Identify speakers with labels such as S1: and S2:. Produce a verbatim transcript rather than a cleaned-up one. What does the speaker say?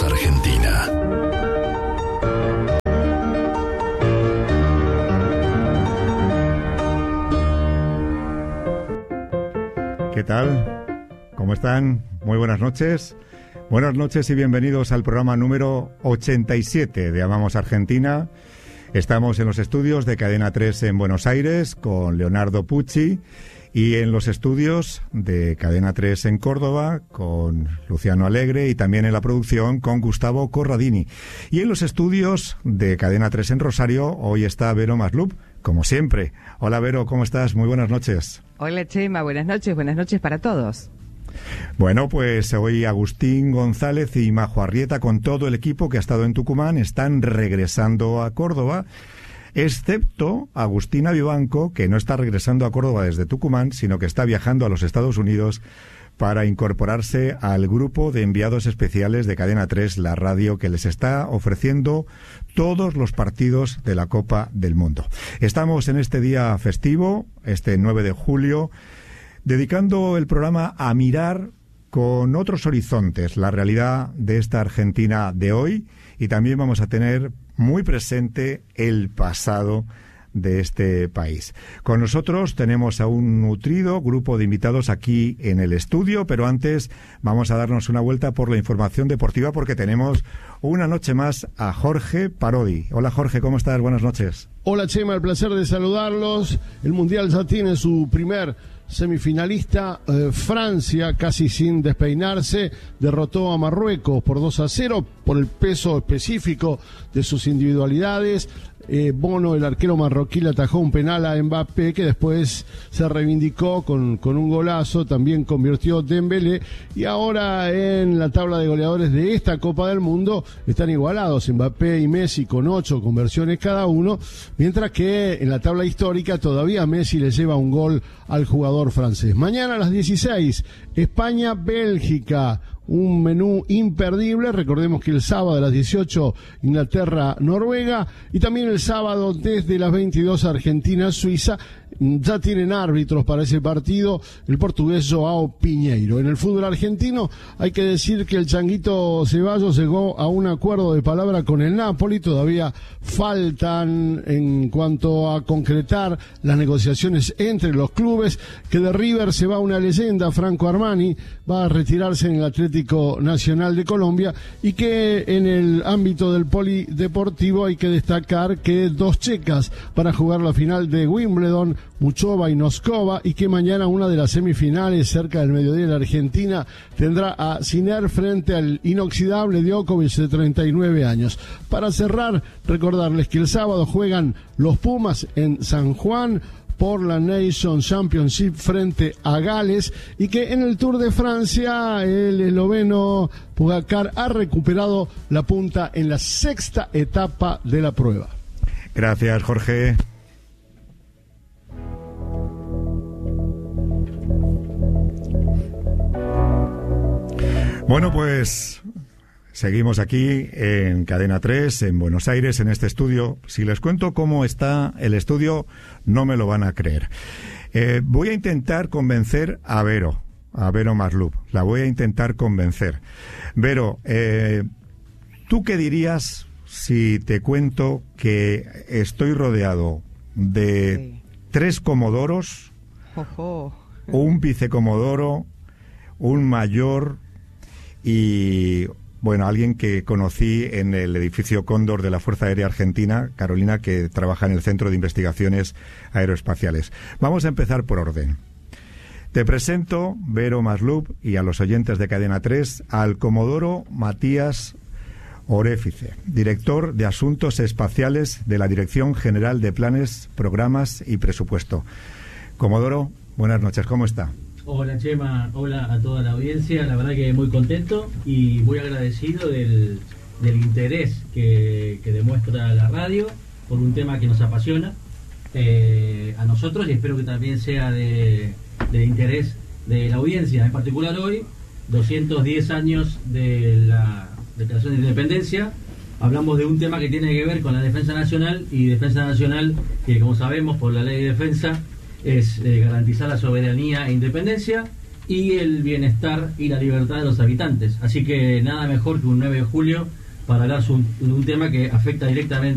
S1: amamos Argentina.
S2: ¿Qué tal? ¿Cómo están? Muy buenas noches. Buenas noches y bienvenidos al programa número ochenta y siete de Amamos Argentina. Estamos en los estudios de Cadena tres en Buenos Aires con Leonardo Pucci y en los estudios de Cadena tres en Córdoba con Luciano Alegre y también en la producción con Gustavo Corradini. Y en los estudios de Cadena tres en Rosario hoy está Vero Maslup, como siempre. Hola Vero, ¿cómo estás? Muy buenas noches.
S3: Hola Chema, buenas noches, buenas noches para todos.
S2: Bueno, pues hoy Agustín González y Majo Arrieta con todo el equipo que ha estado en Tucumán están regresando a Córdoba, excepto Agustina Vivanco, que no está regresando a Córdoba desde Tucumán, sino que está viajando a los Estados Unidos para incorporarse al grupo de enviados especiales de Cadena tres, la radio que les está ofreciendo todos los partidos de la Copa del Mundo. Estamos en este día festivo, este nueve de julio, dedicando el programa a mirar con otros horizontes la realidad de esta Argentina de hoy, y también vamos a tener muy presente el pasado de este país. Con nosotros tenemos a un nutrido grupo de invitados aquí en el estudio, pero antes vamos a darnos una vuelta por la información deportiva porque tenemos una noche más a Jorge Parodi. Hola Jorge, ¿cómo estás? Buenas noches.
S4: Hola Chema, el placer de saludarlos. El Mundial ya tiene su primer semifinalista. eh, Francia, casi sin despeinarse, derrotó a Marruecos por dos a cero por el peso específico de sus individualidades. Eh, Bono, el arquero marroquí, le atajó un penal a Mbappé, que después se reivindicó con, con un golazo, también convirtió Dembélé, y ahora en la tabla de goleadores de esta Copa del Mundo están igualados Mbappé y Messi con ocho conversiones cada uno, mientras que en la tabla histórica todavía Messi le lleva un gol al jugador francés. Mañana a las dieciséis, España-Bélgica, un menú imperdible. Recordemos que el sábado a las dieciocho Inglaterra-Noruega, y también el sábado desde las veintidós Argentina-Suiza. Ya tienen árbitros para ese partido, el portugués Joao Piñeiro. En el fútbol argentino hay que decir que el Changuito Ceballos llegó a un acuerdo de palabra con el Napoli. Todavía faltan en cuanto a concretar las negociaciones entre los clubes, que de River se va una leyenda, Franco Armani, va a retirarse en el Atlético Nacional de Colombia, y que en el ámbito del polideportivo hay que destacar que dos checas para jugar la final de Wimbledon, Muchova y Noskova, y que mañana una de las semifinales cerca del mediodía de la Argentina tendrá a Sinner frente al inoxidable Djokovic de treinta y nueve años. Para cerrar, recordarles que el sábado juegan los Pumas en San Juan por la Nation Championship frente a Gales, y que en el Tour de Francia el esloveno Pogačar ha recuperado la punta en la sexta etapa de la prueba.
S2: Gracias, Jorge. Bueno, pues seguimos aquí en Cadena tres, en Buenos Aires, en este estudio. Si les cuento cómo está el estudio, no me lo van a creer. Eh, voy a intentar convencer a Vero, a Vero Maslup. La voy a intentar convencer. Vero, eh, ¿tú qué dirías si te cuento que estoy rodeado de sí. tres comodoros,
S3: Ojo.
S2: un vicecomodoro, un mayor y, bueno, alguien que conocí en el edificio Cóndor de la Fuerza Aérea Argentina, Carolina, que trabaja en el Centro de Investigaciones Aeroespaciales? Vamos a empezar por orden. Te presento, Vero Maslup, y a los oyentes de Cadena tres, al comodoro Matías Orefice, director de Asuntos Espaciales de la Dirección General de Planes, Programas y Presupuesto. Comodoro, buenas noches, ¿cómo está?
S5: Hola Chema, hola a toda la audiencia, la verdad que muy contento y muy agradecido del, del interés que, que demuestra la radio por un tema que nos apasiona eh, a nosotros, y espero que también sea de, de interés de la audiencia, en particular hoy, doscientos diez años de la Declaración de Independencia. Hablamos de un tema que tiene que ver con la defensa nacional, y defensa nacional que, como sabemos, por la ley de defensa es eh, garantizar la soberanía e independencia, y el bienestar y la libertad de los habitantes. Así que nada mejor que un nueve de julio para hablar de un, de un tema que afecta directamente